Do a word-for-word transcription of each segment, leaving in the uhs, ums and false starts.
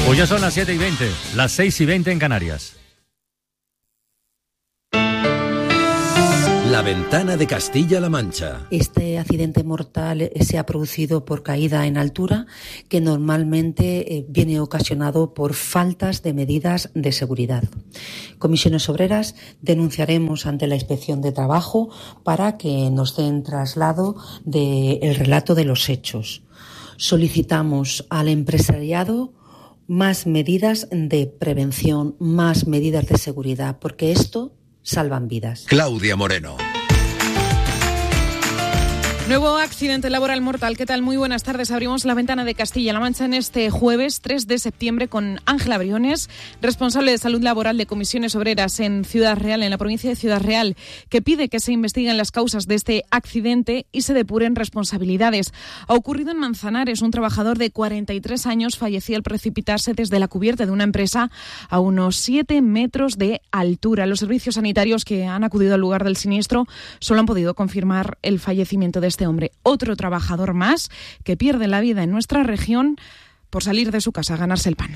Pues ya son las siete y veinte, las seis y veinte en Canarias. La ventana de Castilla-La Mancha. Este accidente mortal se ha producido por caída en altura, que normalmente eh, viene ocasionado por faltas de medidas de seguridad. Comisiones Obreras denunciaremos ante la Inspección de Trabajo para que nos den traslado del relato de los hechos. Solicitamos al empresariado más medidas de prevención, más medidas de seguridad, porque esto salvan vidas. Claudia Moreno. Nuevo accidente laboral mortal. ¿Qué tal? Muy buenas tardes. Abrimos la ventana de Castilla-La Mancha en este jueves tres de septiembre con Ángela Briones, responsable de salud laboral de Comisiones Obreras en Ciudad Real, en la provincia de Ciudad Real, que pide que se investiguen las causas de este accidente y se depuren responsabilidades. Ha ocurrido en Manzanares. Un trabajador de cuarenta y tres años falleció al precipitarse desde la cubierta de una empresa a unos siete metros de altura. Los servicios sanitarios que han acudido al lugar del siniestro solo han podido confirmar el fallecimiento de este hombre. Otro trabajador más que pierde la vida en nuestra región por salir de su casa a ganarse el pan.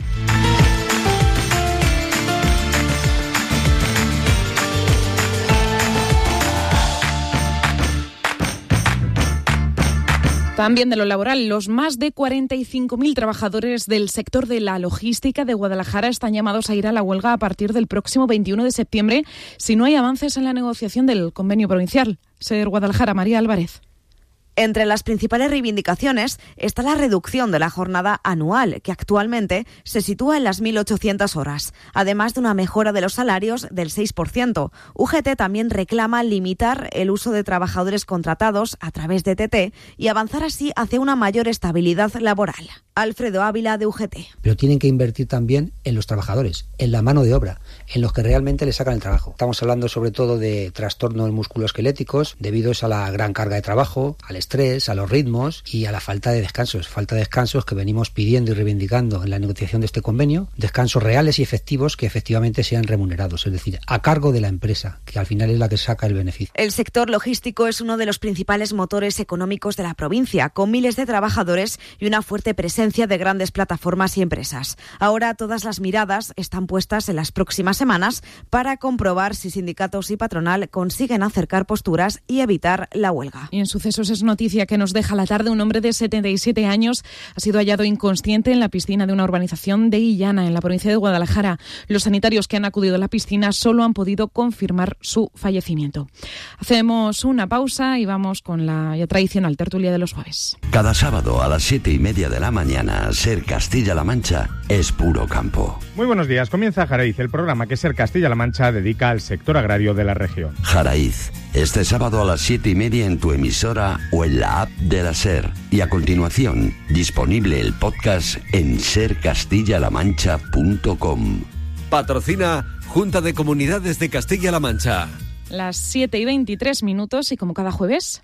También de lo laboral, los más de cuarenta y cinco mil trabajadores del sector de la logística de Guadalajara están llamados a ir a la huelga a partir del próximo veintiuno de septiembre si no hay avances en la negociación del convenio provincial. Ser Guadalajara, María Álvarez. Entre las principales reivindicaciones está la reducción de la jornada anual, que actualmente se sitúa en las mil ochocientas horas, además de una mejora de los salarios del seis por ciento. U G T también reclama limitar el uso de trabajadores contratados a través de T T y avanzar así hacia una mayor estabilidad laboral. Alfredo Ávila, de U G T. Pero tienen que invertir también en los trabajadores, en la mano de obra, en los que realmente les sacan el trabajo. Estamos hablando sobre todo de trastornos musculoesqueléticos debidos a la gran carga de trabajo, al estrés, a los ritmos y a la falta de descansos. Falta de descansos que venimos pidiendo y reivindicando en la negociación de este convenio. Descansos reales y efectivos que efectivamente sean remunerados, es decir, a cargo de la empresa, que al final es la que saca el beneficio. El sector logístico es uno de los principales motores económicos de la provincia, con miles de trabajadores y una fuerte presencia de grandes plataformas y empresas. Ahora todas las miradas están puestas en las próximas semanas para comprobar si sindicatos y patronal consiguen acercar posturas y evitar la huelga. Y en sucesos es noticia que nos deja la tarde. Un hombre de setenta y siete años ha sido hallado inconsciente en la piscina de una urbanización de Illana, en la provincia de Guadalajara. Los sanitarios que han acudido a la piscina solo han podido confirmar su fallecimiento. Hacemos una pausa y vamos con la ya tradicional tertulia de los jueves. Cada sábado a las siete y media de la mañana, Ser Castilla-La Mancha es puro campo. Muy buenos días. Comienza Jaraiz, el programa que Ser Castilla-La Mancha dedica al sector agrario de la región. Jaraiz, este sábado a las siete y media en tu emisora o en la app de la Ser. Y a continuación, disponible el podcast en ser castilla la mancha punto com. Patrocina Junta de Comunidades de Castilla-La Mancha. Las siete y veintitrés minutos y como cada jueves...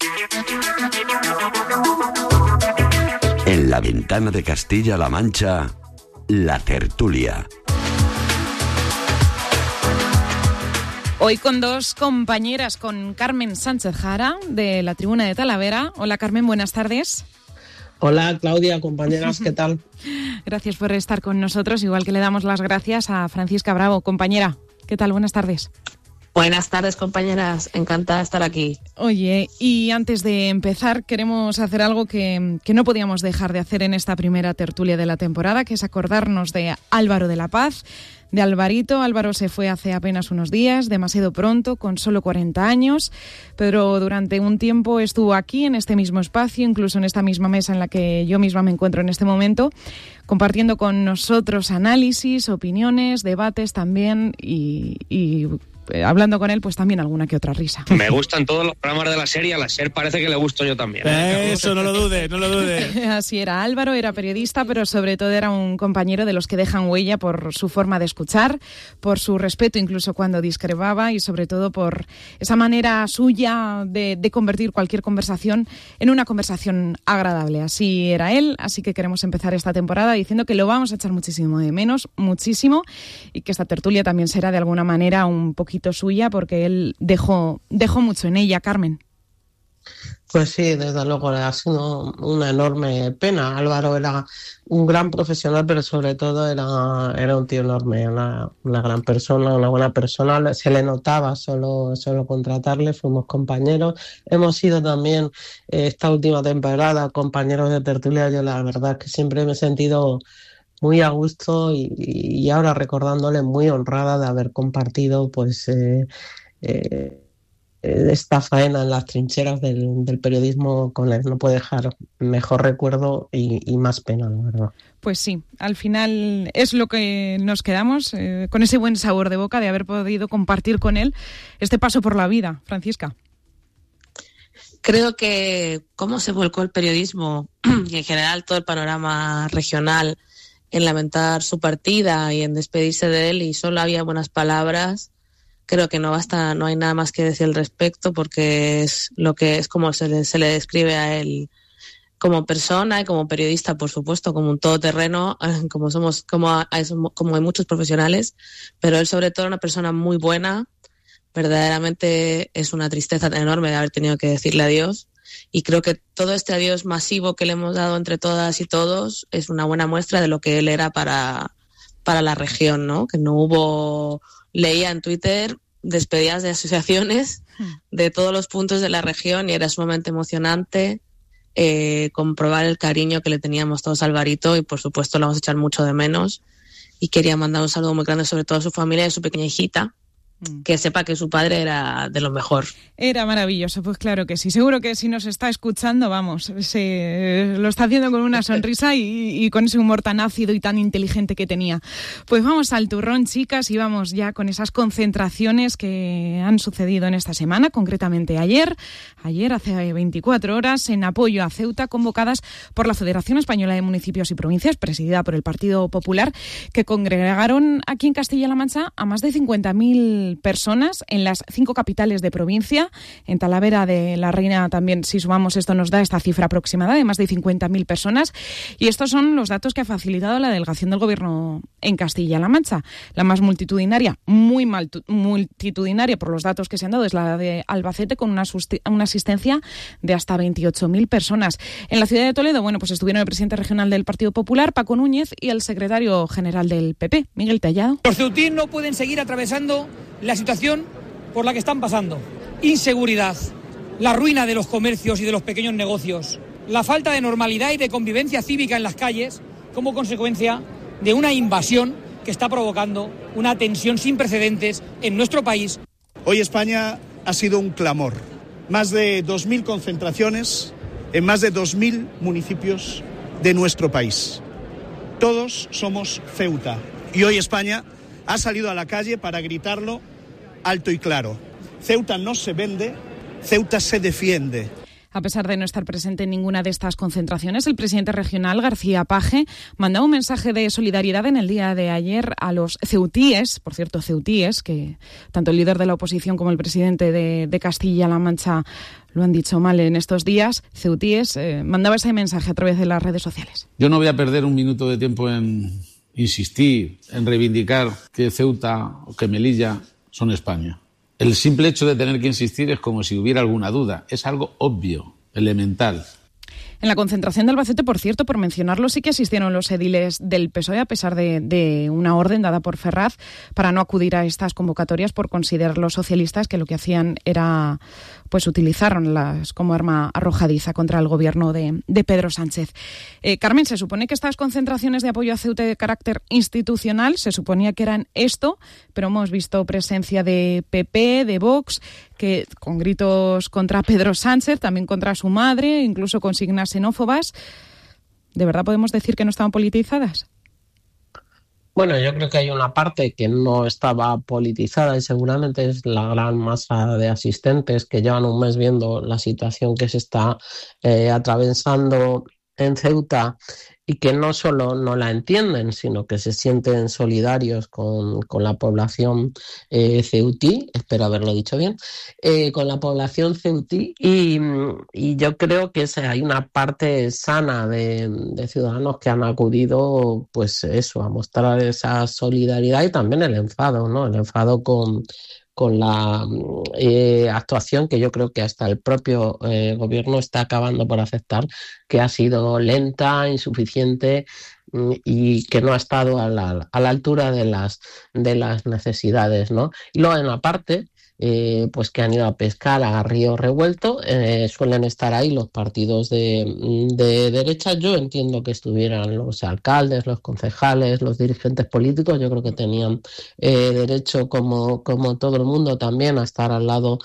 En la ventana de Castilla-La Mancha, la tertulia. Hoy con dos compañeras, con Carmen Sánchez Jara, de la Tribuna de Talavera. Hola Carmen, buenas tardes. Hola Claudia, compañeras, ¿qué tal? Gracias por estar con nosotros, igual que le damos las gracias a Francisca Bravo. Compañera, ¿qué tal? Buenas tardes. Buenas tardes, compañeras. Encantada de estar aquí. Oye, y antes de empezar, queremos hacer algo que, que no podíamos dejar de hacer en esta primera tertulia de la temporada, que es acordarnos de Álvaro de la Paz, de Alvarito. Álvaro se fue hace apenas unos días, demasiado pronto, con solo cuarenta años, pero durante un tiempo estuvo aquí, en este mismo espacio, incluso en esta misma mesa en la que yo misma me encuentro en este momento, compartiendo con nosotros análisis, opiniones, debates también y... y hablando con él, pues también alguna que otra risa. Me gustan todos los programas de la serie, a la SER parece que le gusto yo también. Eh, eso, no lo dudes, no lo dudes. Así era, Álvaro era periodista, pero sobre todo era un compañero de los que dejan huella por su forma de escuchar, por su respeto incluso cuando discrepaba y sobre todo por esa manera suya de, de convertir cualquier conversación en una conversación agradable. Así era él, así que queremos empezar esta temporada diciendo que lo vamos a echar muchísimo de menos, muchísimo, y que esta tertulia también será de alguna manera un poquito suya porque él dejó, dejó mucho en ella, Carmen. Pues sí, desde luego ha sido una enorme pena. Álvaro era un gran profesional, pero sobre todo era, era un tío enorme, una, una gran persona, una buena persona. Se le notaba solo, solo contratarle, fuimos compañeros. Hemos sido también eh, esta última temporada compañeros de tertulia. Yo la verdad es que siempre me he sentido muy a gusto y, y ahora recordándole muy honrada de haber compartido pues eh, eh, esta faena en las trincheras del, del periodismo con él. No puede dejar mejor recuerdo y, y más pena, la verdad. Pues sí, al final es lo que nos quedamos, eh, con ese buen sabor de boca de haber podido compartir con él este paso por la vida. Francisca. Creo que cómo se volcó el periodismo y en general todo el panorama regional en lamentar su partida y en despedirse de él, y solo había buenas palabras. Creo que no basta, no hay nada más que decir al respecto, porque es lo que es como se le, se le describe a él como persona y como periodista, por supuesto, como un todoterreno, como somos, como hay, como hay muchos profesionales, pero él sobre todo una persona muy buena. Verdaderamente es una tristeza enorme de haber tenido que decirle adiós, y creo que todo este adiós masivo que le hemos dado entre todas y todos es una buena muestra de lo que él era para, para la región, ¿no? Que no hubo... Leía en Twitter despedidas de asociaciones de todos los puntos de la región y era sumamente emocionante eh, comprobar el cariño que le teníamos todos a Alvarito, y por supuesto lo vamos a echar mucho de menos, y quería mandar un saludo muy grande sobre todo a su familia y a su pequeña hijita, que sepa que su padre era de lo mejor. Era maravilloso, pues claro que sí. Seguro que si nos está escuchando, vamos, se lo está haciendo con una sonrisa y, y con ese humor tan ácido y tan inteligente que tenía. Pues vamos al turrón, chicas, y vamos ya con esas concentraciones que han sucedido en esta semana, concretamente ayer, ayer hace veinticuatro horas, en apoyo a Ceuta, convocadas por la Federación Española de Municipios y Provincias, presidida por el Partido Popular, que congregaron aquí en Castilla-La Mancha a más de cincuenta mil personas en las cinco capitales de provincia. En Talavera de la Reina también, si sumamos esto, nos da esta cifra aproximada de más de cincuenta mil personas. Y estos son los datos que ha facilitado la delegación del Gobierno en Castilla-La Mancha. La más multitudinaria, muy mal, multitudinaria por los datos que se han dado, es la de Albacete, con una, susti- una asistencia de hasta veintiocho mil personas. En la ciudad de Toledo, bueno, pues estuvieron el presidente regional del Partido Popular, Paco Núñez, y el secretario general del P P, Miguel Tellado. Los ceutíes no pueden seguir atravesando la situación por la que están pasando. Inseguridad, la ruina de los comercios y de los pequeños negocios, la falta de normalidad y de convivencia cívica en las calles como consecuencia de una invasión que está provocando una tensión sin precedentes en nuestro país. Hoy España ha sido un clamor. Más de dos mil concentraciones en más de dos mil municipios de nuestro país. Todos somos Ceuta y hoy España ha salido a la calle para gritarlo alto y claro. Ceuta no se vende, Ceuta se defiende. A pesar de no estar presente en ninguna de estas concentraciones, el presidente regional, García Page, mandó un mensaje de solidaridad en el día de ayer a los ceutíes, por cierto, ceutíes, que tanto el líder de la oposición como el presidente de, de Castilla-La Mancha lo han dicho mal en estos días. Ceutíes, eh, mandaba ese mensaje a través de las redes sociales. Yo no voy a perder un minuto de tiempo en insistir, en reivindicar que Ceuta o que Melilla son España. El simple hecho de tener que insistir es como si hubiera alguna duda. Es algo obvio, elemental. En la concentración de Albacete, por cierto, por mencionarlo, sí que asistieron los ediles del P S O E, a pesar de, de una orden dada por Ferraz para no acudir a estas convocatorias por considerar los socialistas que lo que hacían era, pues utilizaron las como arma arrojadiza contra el gobierno de, de Pedro Sánchez. Eh, Carmen, se supone que estas concentraciones de apoyo a Ceuta de carácter institucional, se suponía que eran esto, pero hemos visto presencia de P P, de Vox, que con gritos contra Pedro Sánchez, también contra su madre, incluso consignas xenófobas. ¿De verdad podemos decir que no estaban politizadas? Bueno, yo creo que hay una parte que no estaba politizada y seguramente es la gran masa de asistentes que llevan un mes viendo la situación que se está eh, atravesando en Ceuta y que no solo no la entienden, sino que se sienten solidarios con, con la población eh, ceutí, espero haberlo dicho bien, eh, con la población ceutí y, y yo creo que hay una parte sana de, de ciudadanos que han acudido, pues eso, a mostrar esa solidaridad y también el enfado, ¿no? El enfado con con la eh, actuación que yo creo que hasta el propio eh, gobierno está acabando por aceptar, que ha sido lenta, insuficiente y que no ha estado a la, a la altura de las, de las necesidades, ¿no? Y luego en la parte Eh, pues que han ido a pescar a río revuelto, eh, suelen estar ahí los partidos de, de derecha. Yo entiendo que estuvieran los alcaldes, los concejales, los dirigentes políticos. Yo creo que tenían eh, derecho, como, como todo el mundo, también a estar al lado